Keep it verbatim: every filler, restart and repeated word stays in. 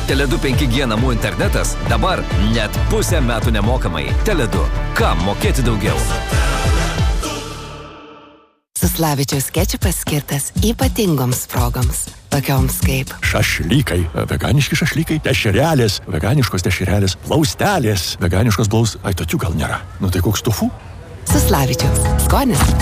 Tele du penki G namų internetas dabar net pusę metų nemokamai. Tele du. Kam mokėti daugiau? Suslavičiaus kečupas skirtas ypatingoms progoms, tokioms kaip šašlykai, veganiški šašlykai, dešrelės, veganiškos dešrelės, plaustelės, veganiškos blaus... Ai, tokių gal nėra. Nu tai koks tofu? Suslavičiaus skonis